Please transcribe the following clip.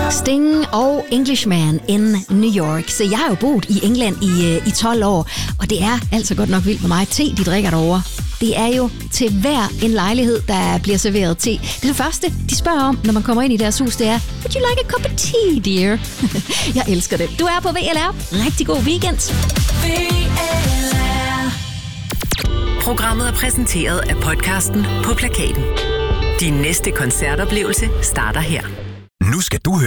Sting og Englishman in New York. Så jeg har jo boet i England i 12 år, og det er altså godt nok vildt med mig. Te, de drikker derovre. Det er jo til hver en lejlighed, der bliver serveret te. Det første, de spørger om, når man kommer ind i deres hus, det er, would you like a cup of tea, dear? Jeg elsker det. Du er på VLR. Rigtig god weekend. VLR. Programmet er præsenteret af podcasten På Plakaten. Din næste koncertoplevelse starter her. Nu skal du høre